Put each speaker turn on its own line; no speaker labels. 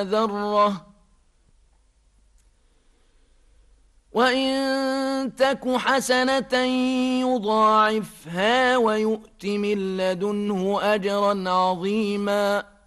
ذرة وإن تك حسنة يضاعفها ويؤت من لدنه أجرا عظيما